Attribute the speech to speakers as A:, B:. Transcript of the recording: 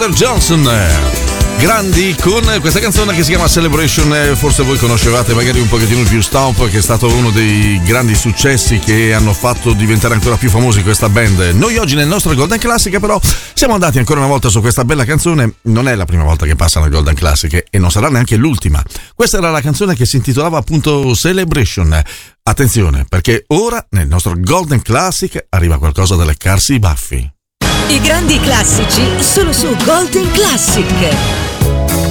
A: Brother Johnson, grandi, con questa canzone che si chiama Celebration. Forse voi conoscevate magari un pochettino più Stomp, che è stato uno dei grandi successi che hanno fatto diventare ancora più famosi questa band. Noi oggi nel nostro Golden Classic però siamo andati ancora una volta su questa bella canzone. Non è la prima volta che passano i Golden Classic e non sarà neanche l'ultima. Questa era la canzone che si intitolava appunto Celebration. Attenzione, perché ora nel nostro Golden Classic arriva qualcosa da leccarsi i baffi.
B: I grandi classici solo su Golden Classic.